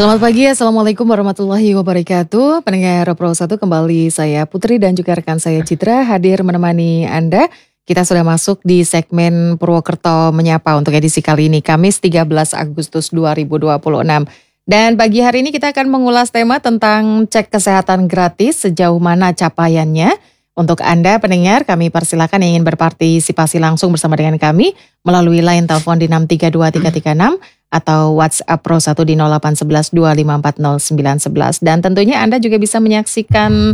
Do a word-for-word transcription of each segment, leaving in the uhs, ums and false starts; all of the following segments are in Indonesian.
Selamat pagi, Assalamualaikum warahmatullahi wabarakatuh. Pendengar Pro satu, kembali saya Putri dan juga rekan saya Citra hadir menemani Anda. Kita sudah masuk di segmen Purwokerto Menyapa untuk edisi kali ini, Kamis tiga belas Agustus dua ribu dua puluh enam. Dan pagi hari ini kita akan mengulas tema tentang cek kesehatan gratis, sejauh mana capaiannya. Untuk Anda pendengar, kami persilakan yang ingin berpartisipasi langsung bersama dengan kami melalui line telepon di enam tiga dua tiga tiga enam atau WhatsApp Pro satu di nol delapan satu satu dua lima empat nol sembilan satu satu. Dan tentunya Anda juga bisa menyaksikan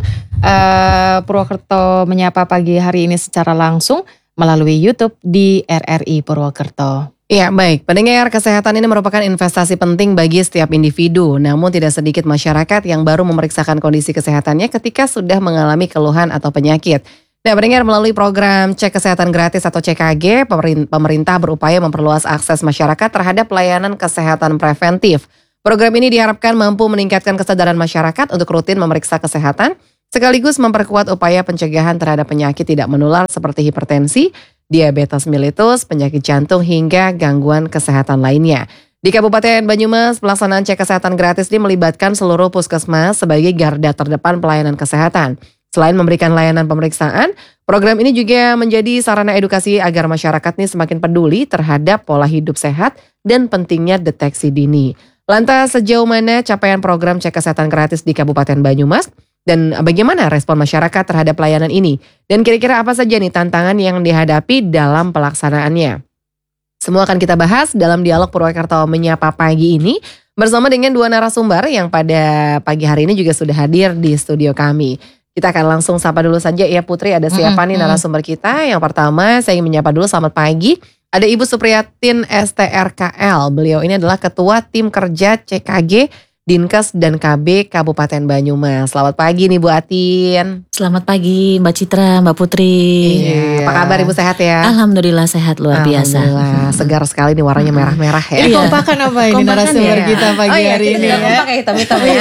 uh, Purwokerto Menyapa pagi hari ini secara langsung melalui YouTube di R R I Purwokerto. Ya, baik. Pendengar, kesehatan ini merupakan investasi penting bagi setiap individu. Namun tidak sedikit masyarakat yang baru memeriksakan kondisi kesehatannya ketika sudah mengalami keluhan atau penyakit. Nah, pendengar, melalui program cek kesehatan gratis atau C K G, pemerintah berupaya memperluas akses masyarakat terhadap pelayanan kesehatan preventif. Program ini diharapkan mampu meningkatkan kesadaran masyarakat untuk rutin memeriksa kesehatan, sekaligus memperkuat upaya pencegahan terhadap penyakit tidak menular seperti hipertensi, diabetes mellitus, penyakit jantung, hingga gangguan kesehatan lainnya. Di Kabupaten Banyumas, pelaksanaan cek kesehatan gratis ini melibatkan seluruh puskesmas sebagai garda terdepan pelayanan kesehatan. Selain memberikan layanan pemeriksaan, program ini juga menjadi sarana edukasi agar masyarakat ini semakin peduli terhadap pola hidup sehat dan pentingnya deteksi dini. Lantas, sejauh mana capaian program cek kesehatan gratis di Kabupaten Banyumas? Dan bagaimana respon masyarakat terhadap pelayanan ini? Dan kira-kira apa saja nih tantangan yang dihadapi dalam pelaksanaannya? Semua akan kita bahas dalam dialog Purwokerto Menyapa pagi ini bersama dengan dua narasumber yang pada pagi hari ini juga sudah hadir di studio kami. Kita akan langsung sapa dulu saja ya Putri, ada siapa mm-hmm. nih narasumber kita? Yang pertama saya ingin menyapa dulu, selamat pagi. Ada Ibu Supriyatin S T R K L, beliau ini adalah Ketua Tim Kerja C K G Dinkes dan K B Kabupaten Banyumas. Selamat pagi nih Bu Atin. Selamat pagi Mbak Citra, Mbak Putri. Iya. Apa kabar Ibu, sehat ya? Alhamdulillah sehat, luar biasa. Alhamdulillah, segar sekali nih, warnanya merah-merah ya. Ini kompakan apa ini narasumber ya? Kita pagi oh, iya, hari ini ya? Kompak ya, hitam-hitam ya.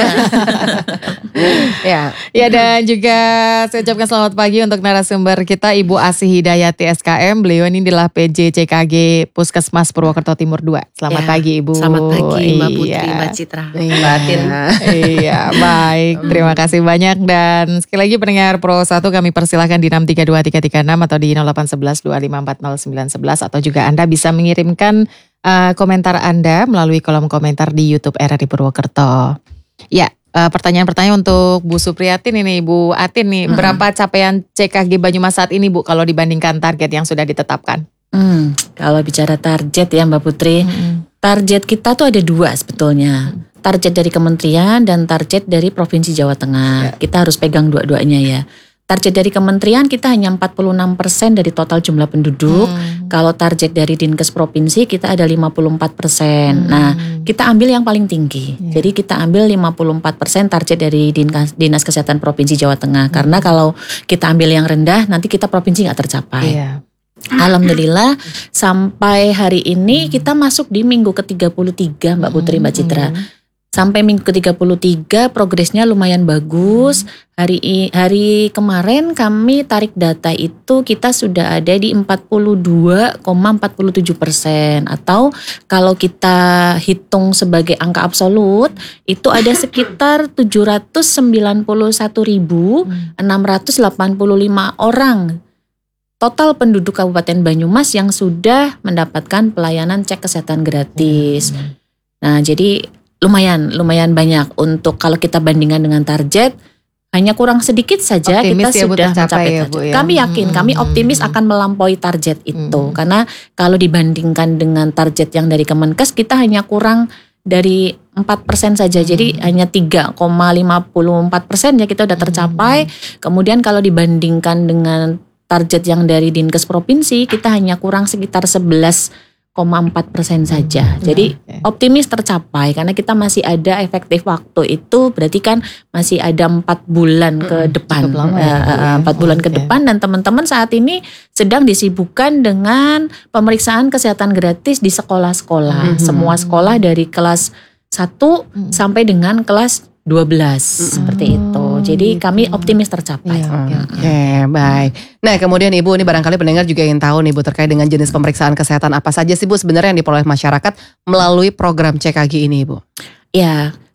Ya. Ya, dan juga saya ucapkan selamat pagi untuk narasumber kita Ibu Asih Hidayati S K M. Beliau ini adalah P J C K G Puskesmas Purwokerto Timur dua. Selamat ya, pagi Ibu. Selamat pagi Mbak Putri, iya. Mbak Citra. Mbak Atin. Iya, baik. Terima kasih banyak. Dan sekali lagi pendengar Pro satu, kami persilahkan di enam tiga dua tiga tiga enam atau di nol delapan satu satu dua lima empat nol sembilan satu satu, atau juga Anda bisa mengirimkan uh, komentar Anda melalui kolom komentar di YouTube R R I Purwokerto. Ya, uh, pertanyaan-pertanyaan untuk Bu Supriyatin ini, Bu Atin nih, hmm. berapa capaian C K G Banyumas saat ini Bu kalau dibandingkan target yang sudah ditetapkan? Hmm, kalau bicara target ya Mbak Putri, hmm. target kita tuh ada dua sebetulnya. Target dari kementerian dan target dari Provinsi Jawa Tengah. Ya. Kita harus pegang dua-duanya ya. Target dari kementerian kita hanya empat puluh enam persen dari total jumlah penduduk. Hmm. Kalau target dari Dinkes Provinsi kita ada lima puluh empat persen. Hmm. Nah, kita ambil yang paling tinggi. Ya. Jadi kita ambil lima puluh empat persen target dari Dinas, Dinas Kesehatan Provinsi Jawa Tengah. Hmm. Karena kalau kita ambil yang rendah, nanti kita provinsi gak tercapai. Ya. Alhamdulillah sampai hari ini kita masuk di minggu ke tiga puluh tiga Mbak Putri, Mbak Citra. Hmm. Sampai minggu ke tiga puluh tiga progresnya lumayan bagus. Hari hari kemarin kami tarik data itu kita sudah ada di empat puluh dua koma empat tujuh persen. Atau kalau kita hitung sebagai angka absolut itu ada sekitar tujuh ratus sembilan puluh satu ribu enam ratus delapan puluh lima orang total penduduk Kabupaten Banyumas yang sudah mendapatkan pelayanan cek kesehatan gratis. Nah, jadi lumayan, lumayan banyak untuk kalau kita bandingkan dengan target, hanya kurang sedikit saja optimis kita ya, sudah mencapai ya, Bu, ya? Kami yakin, hmm. kami optimis akan melampaui target itu. Hmm. Karena kalau dibandingkan dengan target yang dari Kemenkes, kita hanya kurang dari empat persen saja. Hmm. Jadi hanya tiga koma lima empat persen ya kita udah tercapai. Hmm. Kemudian kalau dibandingkan dengan target yang dari Dinkes Provinsi, kita hanya kurang sekitar sebelas koma empat persen saja. Jadi okay. optimis tercapai karena kita masih ada efektif waktu itu, berarti kan masih ada empat bulan ke depan, lama, ya, uh, empat bulan okay. ke depan, dan teman-teman saat ini sedang disibukkan dengan pemeriksaan kesehatan gratis di sekolah-sekolah, mm-hmm. semua sekolah dari kelas satu mm-hmm. sampai dengan kelas dua belas mm-hmm. seperti itu. Jadi kami optimis tercapai. Iya, Oke, okay, okay, baik. Nah, kemudian Ibu, ini barangkali pendengar juga ingin tahu nih Bu, terkait dengan jenis pemeriksaan kesehatan apa saja sih Bu sebenarnya yang diperoleh masyarakat melalui program C K G ini, Bu? Ya,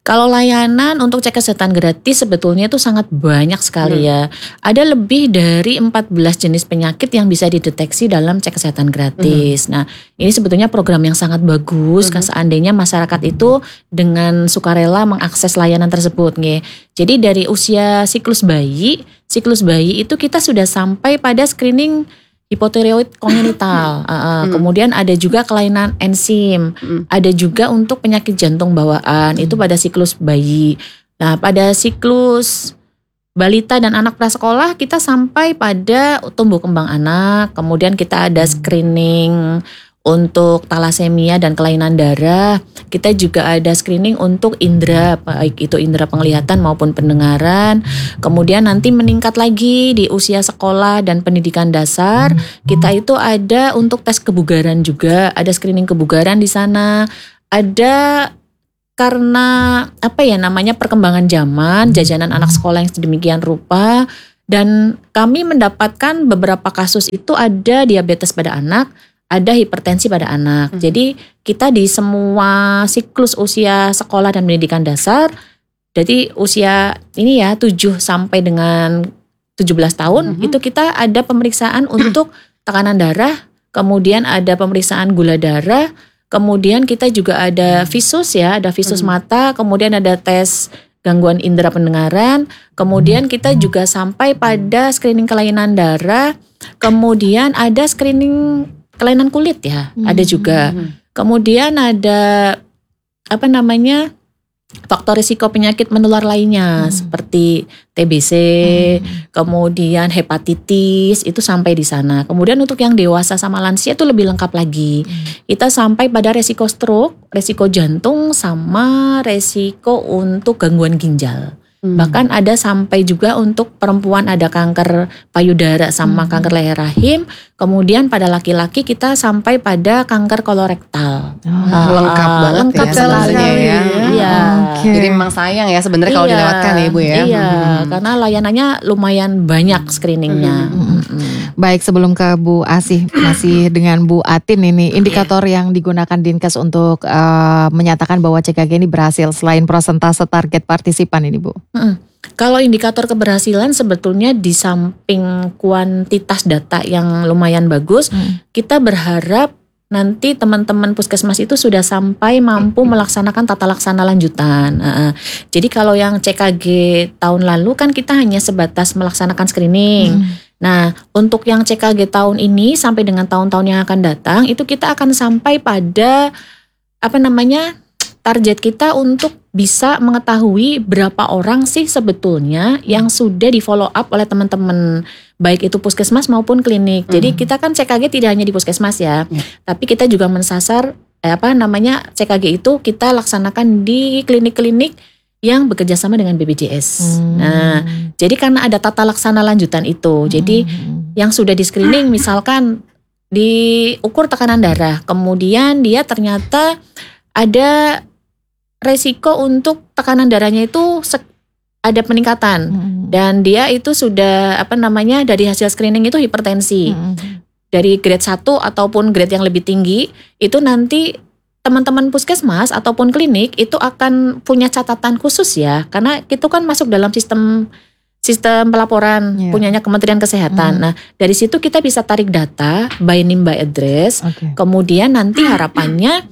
Kalau layanan untuk cek kesehatan gratis sebetulnya itu sangat banyak sekali hmm. ya. Ada lebih dari empat belas jenis penyakit yang bisa dideteksi dalam cek kesehatan gratis. Hmm. Nah, ini sebetulnya program yang sangat bagus hmm. seandainya masyarakat itu dengan sukarela mengakses layanan tersebut nggih. Jadi dari usia siklus bayi, siklus bayi itu kita sudah sampai pada screening hipotiroid kongenital, uh, uh, hmm. kemudian ada juga kelainan enzim, hmm. ada juga untuk penyakit jantung bawaan, hmm. itu pada siklus bayi. Nah pada siklus balita dan anak prasekolah kita sampai pada tumbuh kembang anak, kemudian kita ada screening untuk talasemia dan kelainan darah. Kita juga ada screening untuk indera, baik itu indera penglihatan maupun pendengaran. Kemudian nanti meningkat lagi di usia sekolah dan pendidikan dasar. Kita itu ada untuk tes kebugaran juga, ada screening kebugaran di sana. Ada karena apa ya namanya perkembangan zaman, jajanan anak sekolah yang sedemikian rupa. Dan kami mendapatkan beberapa kasus itu ada diabetes pada anak, ada hipertensi pada anak. Hmm. Jadi kita di semua siklus usia sekolah dan pendidikan dasar, jadi usia ini ya tujuh sampai dengan tujuh belas tahun, hmm. itu kita ada pemeriksaan untuk tekanan darah, kemudian ada pemeriksaan gula darah, kemudian kita juga ada visus ya, ada visus hmm. mata, kemudian ada tes gangguan indera pendengaran, kemudian kita juga sampai pada screening kelainan darah, kemudian ada screening kelainan kulit ya, hmm. ada juga. Kemudian ada apa namanya faktor risiko penyakit menular lainnya hmm. seperti T B C, hmm. kemudian hepatitis itu sampai di sana. Kemudian untuk yang dewasa sama lansia itu lebih lengkap lagi. Hmm. Kita sampai pada resiko stroke, resiko jantung sama resiko untuk gangguan ginjal. Hmm. Bahkan ada sampai juga untuk perempuan ada kanker payudara sama hmm. kanker leher rahim. Kemudian pada laki-laki kita sampai pada kanker kolorektal. Oh, uh, lengkap banget lengkap ya sebenarnya ya. Iya. Okay. Jadi memang sayang ya sebenarnya iya, kalau dilewatkan ya Ibu ya. Iya, hmm. karena layanannya lumayan banyak screeningnya. Hmm. Hmm. Baik, sebelum ke Bu Asih, masih dengan Bu Atin ini, indikator yang digunakan Dinkes untuk uh, menyatakan bahwa C K G ini berhasil selain persentase target partisipan ini Bu. Hmm. Kalau indikator keberhasilan sebetulnya di samping kuantitas data yang lumayan bagus, hmm. kita berharap nanti teman-teman puskesmas itu sudah sampai mampu melaksanakan tata laksana lanjutan. Uh, jadi kalau yang C K G tahun lalu kan kita hanya sebatas melaksanakan screening. Hmm. Nah untuk yang C K G tahun ini sampai dengan tahun-tahun yang akan datang itu kita akan sampai pada apa namanya target kita untuk bisa mengetahui berapa orang sih sebetulnya yang sudah di follow up oleh teman-teman baik itu puskesmas maupun klinik. Hmm. Jadi kita kan C K G tidak hanya di puskesmas ya, ya. Tapi kita juga mensasar eh, apa namanya C K G itu kita laksanakan di klinik-klinik yang bekerja sama dengan B P J S. Hmm. Nah, jadi karena ada tata laksana lanjutan itu, hmm. jadi yang sudah di screening misalkan diukur tekanan darah, kemudian dia ternyata ada resiko untuk tekanan darahnya itu ada peningkatan hmm. dan dia itu sudah apa namanya dari hasil screening itu hipertensi hmm. dari grade satu ataupun grade yang lebih tinggi itu nanti teman-teman puskesmas ataupun klinik itu akan punya catatan khusus ya karena itu kan masuk dalam sistem sistem pelaporan yeah. punyanya Kementerian Kesehatan. Hmm. Nah dari situ kita bisa tarik data by name by address, okay. kemudian nanti harapannya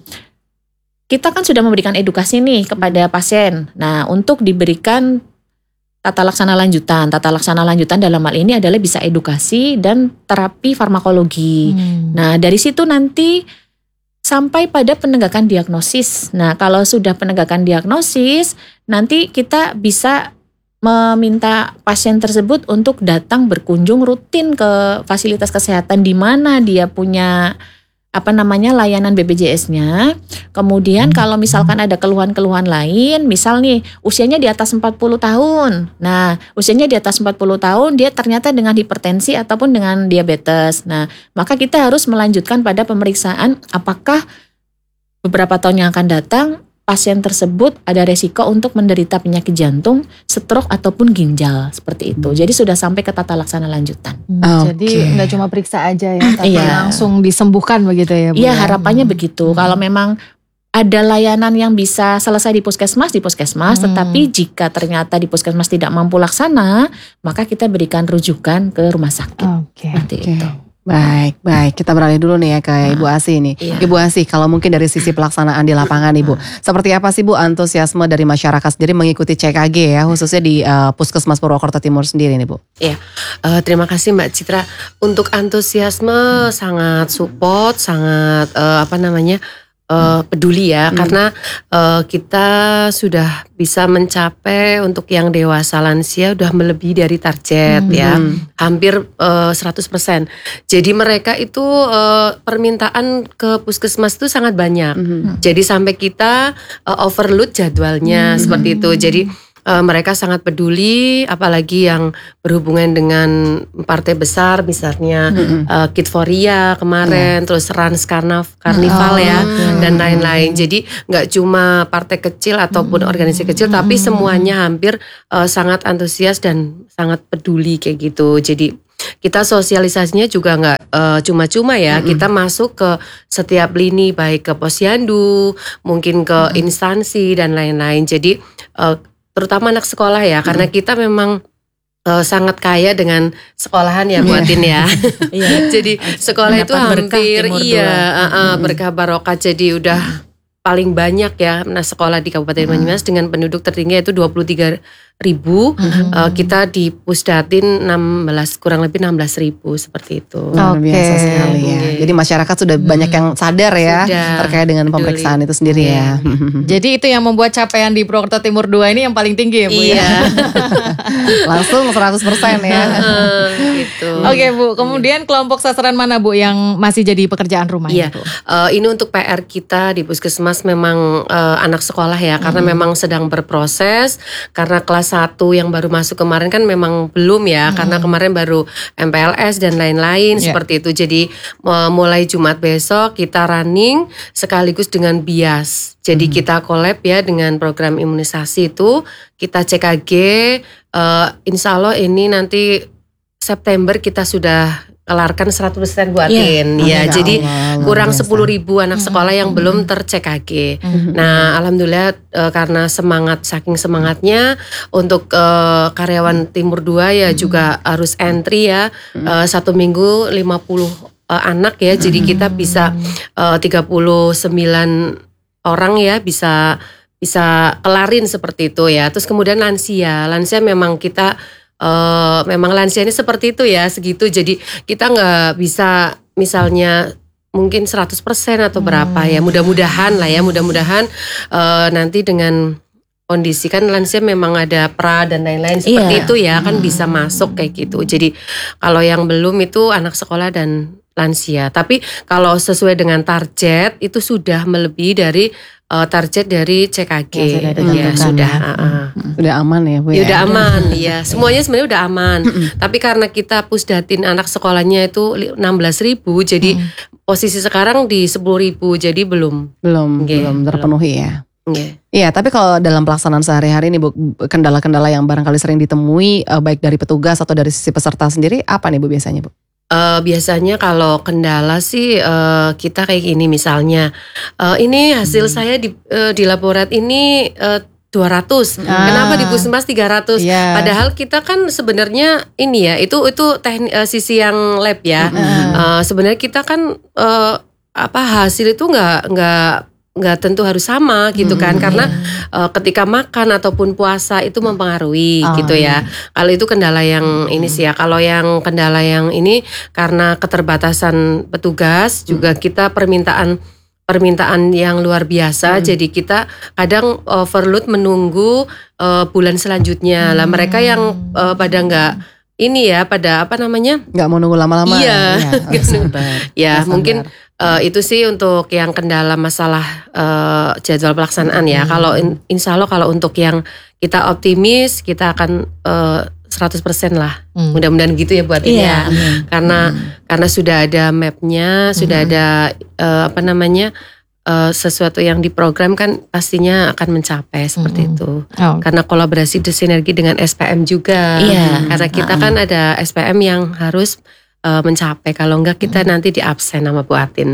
kita kan sudah memberikan edukasi nih kepada pasien. Nah, untuk diberikan tata laksana lanjutan. Tata laksana lanjutan dalam hal ini adalah bisa edukasi dan terapi farmakologi. Hmm. Nah, dari situ nanti sampai pada penegakan diagnosis. Nah, kalau sudah penegakan diagnosis, nanti kita bisa meminta pasien tersebut untuk datang berkunjung rutin ke fasilitas kesehatan di mana dia punya apa namanya layanan B P J S-nya. Kemudian kalau misalkan ada keluhan-keluhan lain, misal nih usianya di atas empat puluh tahun. Nah, usianya di atas empat puluh tahun dia ternyata dengan hipertensi ataupun dengan diabetes. Nah, maka kita harus melanjutkan pada pemeriksaan apakah beberapa tahun yang akan datang pasien tersebut ada resiko untuk menderita penyakit jantung, stroke ataupun ginjal seperti itu. Jadi sudah sampai ke tata laksana lanjutan. Hmm, okay. Jadi nggak cuma periksa aja ya, tapi iya. langsung disembuhkan begitu ya Bu? Iya harapannya hmm. begitu. Hmm. Kalau memang ada layanan yang bisa selesai di puskesmas, di puskesmas. Hmm. Tetapi jika ternyata di puskesmas tidak mampu laksana, maka kita berikan rujukan ke rumah sakit. Oke. Seperti Oke. itu. Baik, baik. Kita beralih dulu nih ya ke Nah, Ibu Asih nih. iya. Ibu Asih, kalau mungkin dari sisi pelaksanaan di lapangan Ibu, seperti apa sih Bu antusiasme dari masyarakat sendiri mengikuti C K G ya, khususnya di uh, Puskesmas Purwokerto Timur sendiri nih Bu? Iya, uh, terima kasih Mbak Citra. Untuk antusiasme sangat support, sangat uh, apa namanya uh, peduli ya, hmm. karena uh, kita sudah bisa mencapai untuk yang dewasa lansia udah melebihi dari target hmm. ya, hampir uh, seratus persen. Jadi mereka itu uh, permintaan ke puskesmas itu sangat banyak. Hmm. Jadi sampai kita uh, overload jadwalnya hmm. seperti itu. Jadi Uh, mereka sangat peduli, apalagi yang berhubungan dengan partai besar, misalnya mm-hmm. uh, Kitforia kemarin, yeah. terus Rans Karnav, Karnival oh, ya, okay. dan lain-lain. Jadi nggak cuma partai kecil ataupun mm-hmm. organisasi kecil, mm-hmm. tapi semuanya hampir uh, sangat antusias dan sangat peduli kayak gitu. Jadi kita sosialisasinya juga nggak uh, cuma-cuma ya, mm-hmm. kita masuk ke setiap lini, baik ke posyandu, mungkin ke mm-hmm. instansi dan lain-lain. Jadi uh, terutama anak sekolah ya, karena kita memang uh, sangat kaya dengan sekolahan ya buatin ya. Jadi sekolah itu hampir iya uh, uh, berkah barokah. Jadi udah paling banyak ya nah sekolah di Kabupaten Banyumas dengan penduduk tertinggi itu dua puluh tiga ribu. Mm-hmm. Uh, kita di Pusdatin enam belas kurang lebih enam belas ribu seperti itu. Luar okay. biasa sekali ya. Okay. Jadi masyarakat sudah hmm. banyak yang sadar ya sudah. terkait dengan pemeriksaan itu sendiri yeah. ya. Jadi itu yang membuat capaian di Purwokerto Timur dua ini yang paling tinggi ya Bu iya. ya. Langsung seratus persen ya. uh, gitu. Oke okay, Bu, kemudian kelompok sasaran mana Bu yang masih jadi pekerjaan rumah Iya. ini, Bu? Uh, ini untuk P R kita di Puskesmas memang uh, anak sekolah ya, karena hmm. memang sedang berproses, karena kelas satu yang baru masuk kemarin kan memang belum ya, hmm. karena kemarin baru M P L S dan lain-lain yeah. seperti itu. Jadi uh, mulai Jumat besok kita running sekaligus dengan B I A S. Jadi hmm. kita collab ya dengan program imunisasi itu, kita C K G, uh, insya Allah ini nanti September kita sudah kelarkan seratus persen buatin yeah. ya. Jadi Allah, kurang sepuluh ribu anak sekolah yang belum ter-C K G. Mm-hmm. Nah alhamdulillah e, karena semangat saking semangatnya untuk e, karyawan Timur dua ya mm-hmm. juga harus entry ya mm-hmm. e, satu minggu lima puluh e, anak ya. Jadi mm-hmm. kita bisa e, tiga puluh sembilan orang ya bisa bisa kelarin seperti itu ya. Terus kemudian lansia, lansia memang kita Uh, memang lansia ini seperti itu ya, segitu. Jadi kita nggak bisa misalnya mungkin seratus persen atau berapa hmm. ya, mudah-mudahan lah ya, mudah-mudahan uh, nanti dengan kondisi kan lansia memang ada pra dan lain-lain seperti yeah. itu ya, kan hmm. bisa masuk kayak gitu. Jadi kalau yang belum itu anak sekolah dan lansia. Tapi kalau sesuai dengan target itu sudah melebihi dari Uh, target dari C K G ya, sudah, ya, sudah, ya. Uh, uh. Sudah aman ya Bu ya? Ya udah aman ya, semuanya sebenarnya udah aman. Tapi karena kita pusdatin anak sekolahnya itu enam belas ribu, jadi mm. posisi sekarang di sepuluh ribu, jadi belum belum okay, belum terpenuhi belum. ya. Iya, okay. yeah, tapi kalau dalam pelaksanaan sehari-hari ini Bu, kendala-kendala yang barangkali sering ditemui uh, baik dari petugas atau dari sisi peserta sendiri apa nih Bu biasanya Bu? Uh, biasanya kalau kendala sih uh, kita kayak gini misalnya uh, ini hasil hmm. saya di uh, di laborat ini uh, dua ratus. Ah. Kenapa di Puskesmas tiga ratus? Yeah. Padahal kita kan sebenarnya ini ya itu itu teknik uh, sisi yang lab ya. Hmm. Uh, sebenarnya kita kan uh, apa hasil itu nggak nggak nggak tentu harus sama gitu kan, hmm, karena yeah. uh, ketika makan ataupun puasa itu mempengaruhi oh, gitu ya. Yeah. Kalau itu kendala yang hmm. ini sih ya. Kalau yang kendala yang ini karena keterbatasan petugas hmm. juga kita permintaan permintaan yang luar biasa. Hmm. Jadi kita kadang overload menunggu uh, bulan selanjutnya. Hmm. Lah mereka yang uh, pada nggak ini ya, pada apa namanya? Nggak mau nunggu lama-lama. Iya. Ya, ya mungkin uh, itu sih untuk yang kendala masalah uh, jadwal pelaksanaan ya. Hmm. Kalau in, insya Allah kalau untuk yang kita optimis kita akan uh, seratus persen lah. Hmm. Mudah-mudahan gitu ya buat ini yeah. ya. Hmm. Karena hmm. karena sudah ada mapnya, sudah hmm. ada uh, apa namanya? Uh, sesuatu yang diprogram kan pastinya akan mencapai seperti mm-hmm. itu. Oh. Karena kolaborasi sinergi dengan S P M juga. Iya. Karena kita uh-uh. kan ada S P M yang harus uh, mencapai. Kalau enggak kita nanti di absen sama Bu Atin.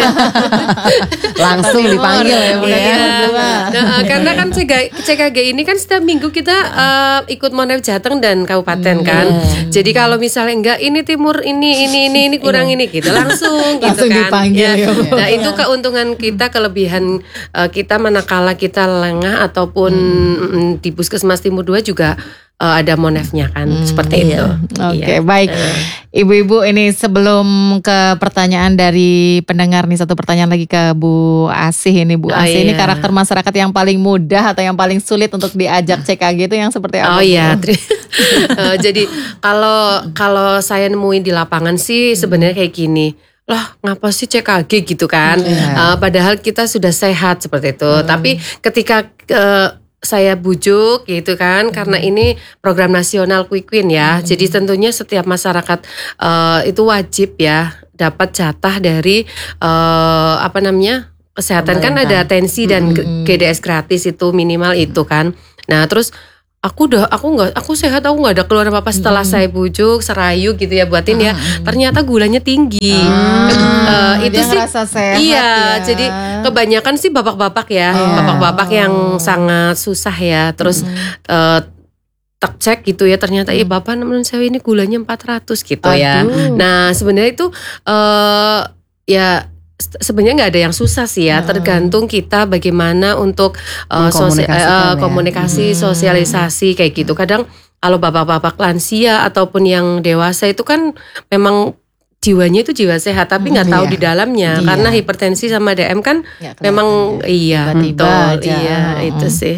Langsung dipanggil ya Bu. Iya. Nah, karena kan C K G ini kan setiap minggu kita uh, ikut Monef Jateng dan kabupaten kan. Jadi kalau misalnya enggak ini timur ini ini ini ini kurang ini gitu langsung gitu Langsung kan. dipanggil ya. Nah, itu keuntungan kita, kelebihan uh, kita manakala kita lengah ataupun hmm. di Puskesmas Timur dua juga uh, ada Monefnya kan, hmm, seperti iya. itu. Oke, okay, iya. baik. Ibu-ibu, ini sebelum ke pertanyaan dari pendengar nih, satu pertanyaan lagi ke Bu Asih ini. Bu Oh, Asih iya. ini karakter masyarakat yang paling mudah atau yang paling sulit untuk diajak C K G itu yang seperti apa? Oh iya, uh, jadi kalau kalau saya nemuin di lapangan sih sebenarnya kayak gini. Lah ngapa sih C K G gitu kan? Yeah. Uh, padahal kita sudah sehat seperti itu. Hmm. Tapi ketika uh, saya bujuk gitu kan, hmm. karena ini program nasional Quick Win ya. Hmm. Jadi tentunya setiap masyarakat uh, itu wajib ya dapat jatah dari uh, apa namanya kesehatan. Pemerintah. Kan ada atensi dan hmm. G D S gratis itu minimal itu kan. Nah terus aku udah aku nggak aku sehat, aku nggak ada keluhan apa apa setelah hmm. saya bujuk serayu gitu ya buatin hmm. ya, ternyata gulanya tinggi. Hmm. Uh, itu Dia sih sehat, iya ya. Jadi kebanyakan sih bapak-bapak ya, oh. bapak-bapak yang sangat susah ya. Terus hmm. uh, tak cek gitu ya, ternyata hmm. eh bapak menurut saya ini gulanya empat ratus gitu. Aduh. Ya. Nah sebenarnya itu uh, ya sebenarnya nggak ada yang susah sih ya, tergantung kita bagaimana untuk uh, sosia- uh, komunikasi, ya. hmm. sosialisasi kayak gitu. Kadang kalau bapak-bapak lansia ataupun yang dewasa itu kan memang jiwanya itu jiwa sehat, tapi nggak hmm, tahu iya. di dalamnya iya. karena hipertensi sama D M kan ya, memang ya. iya Tiba-tiba betul, aja. iya hmm. itu sih.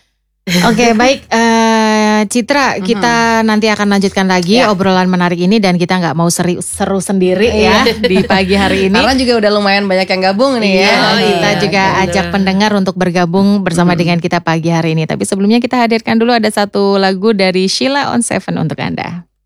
Oke okay, baik uh, Citra, kita uh-huh. nanti akan lanjutkan lagi ya. obrolan menarik ini dan kita nggak mau seru, seru sendiri ya di pagi hari ini. Karena juga udah lumayan banyak yang gabung nih ya. Oh, kita iya, juga bener. ajak pendengar untuk bergabung bersama hmm. dengan kita pagi hari ini. Tapi sebelumnya kita hadirkan dulu ada satu lagu dari Sheila on Seven untuk Anda.